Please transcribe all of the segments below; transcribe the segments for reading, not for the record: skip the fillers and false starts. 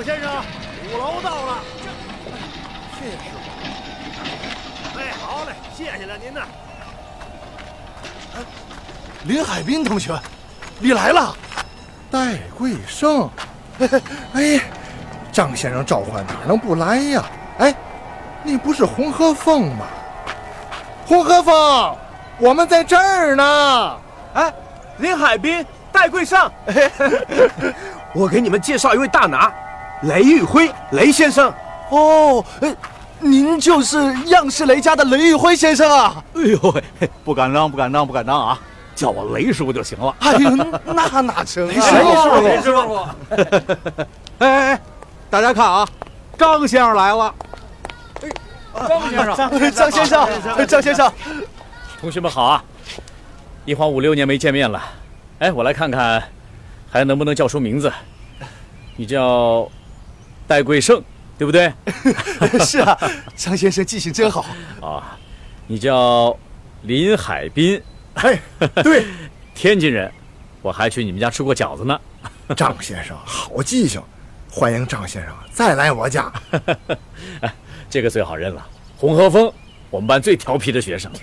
张先生，5楼到了。这是我。哎，好嘞，谢谢了您呢。 林海滨同学，你来了。 戴贵胜，哎，张先生召唤哪能不来呀？哎，你不是洪和凤吗？洪和凤，我们在这儿呢。 哎，林海滨、戴贵胜，我给你们介绍一位大拿，雷玉辉，雷先生。 哦，您就是样式雷家的雷玉辉先生啊！ 哎呦喂，不敢当，不敢当，不敢当啊！叫我雷师傅就行了。 哎呦，那哪成啊！ 雷师傅，哎，大家看啊，张先生来了。 张先生， 同学们好啊！一晃5、6年没见面了，哎，我来看看，还能不能叫出名字？你叫戴贵胜，对不对？ 是啊，张先生记性真好啊。你叫林海滨， 哎，对， 天津人，我还去你们家吃过饺子呢。 张先生好记性，欢迎张先生再来我家。 这个最好认了，洪和风，我们班最调皮的学生。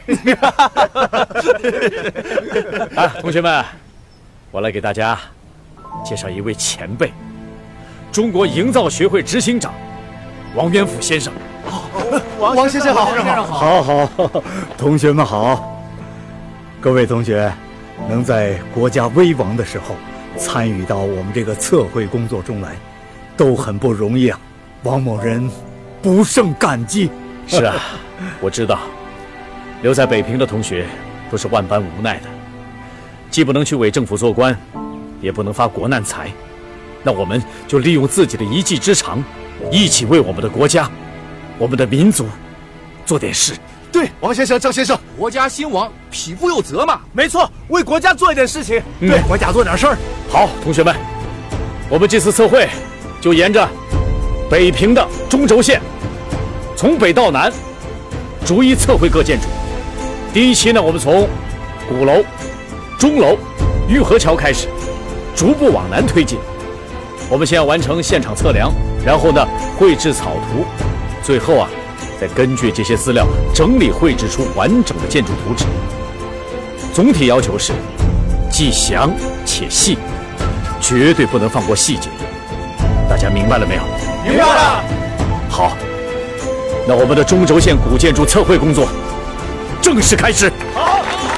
啊，同学们，我来给大家介绍一位前辈，中国营造学会执行长王元甫先生。 王先生好， 好，同学们好。各位同学，能在国家危亡的时候参与到我们这个测绘工作中来，都很不容易啊。王某人不胜感激。 是啊，我知道，留在北平的同学都是万般无奈的，既不能去伪政府做官，也不能发国难财，那我们就利用自己的一技之长，一起为我们的国家、我们的民族做点事。 对，王先生、张先生， 国家兴亡，匹夫有责嘛。没错，为国家做一点事情， 对国家做点事儿。 好，同学们，我们这次测绘就沿着北平的中轴线，从北到南，逐一测绘各建筑。第一期呢，我们从鼓楼、钟楼、玉河桥开始，逐步往南推进。我们先要完成现场测量，然后呢，绘制草图，最后啊，再根据这些资料整理绘制出完整的建筑图纸。总体要求是既详且细，绝对不能放过细节。大家明白了没有？ 明白了。 好，那我们的中轴线古建筑测绘工作正式开始。 好。